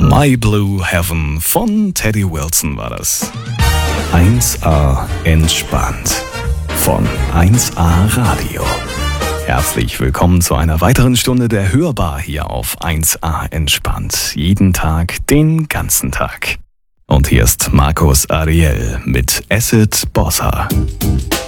My Blue Heaven von Teddy Wilson war das. 1A entspannt von 1A Radio. Herzlich willkommen zu einer weiteren Stunde der Hörbar hier auf 1A entspannt. Jeden Tag, den ganzen Tag. Und hier ist Markus Ariel mit Acid Bossa.